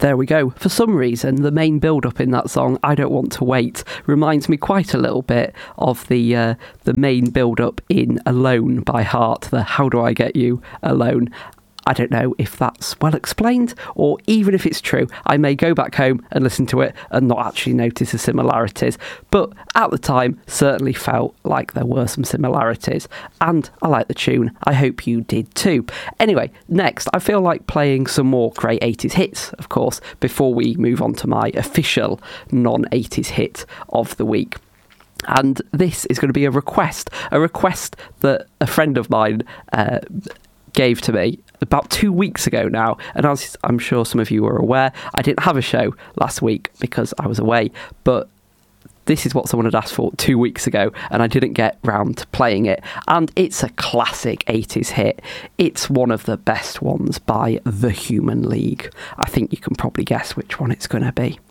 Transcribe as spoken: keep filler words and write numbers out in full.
There we go. For some reason, the main build-up in that song, I Don't Want to Wait, reminds me quite a little bit of the uh, the main build-up in Alone by Heart, the How Do I Get You Alone. I don't know if that's well explained, or even if it's true, I may go back home and listen to it and not actually notice the similarities. But at the time, certainly felt like there were some similarities. And I like the tune. I hope you did too. Anyway, next, I feel like playing some more great eighties hits, of course, before we move on to my official non-eighties hit of the week. And this is going to be a request, a request that a friend of mine uh, gave to me about two weeks ago now, and as I'm sure some of you are aware, I didn't have a show last week because I was away, but this is what someone had asked for two weeks ago, and I didn't get round to playing it, and it's a classic eighties hit. It's one of the best ones by The Human League. I think you can probably guess which one it's going to be.